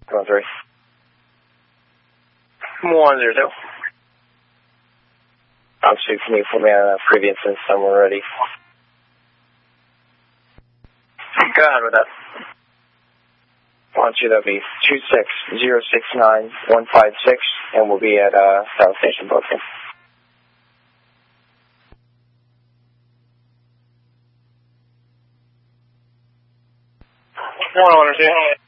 1-3. 1-0. Obviously, can you put me on a previous system already? Go ahead with that. 1-2, that'll be 26069-156, and we'll be at South Station Brooklyn. 1-2.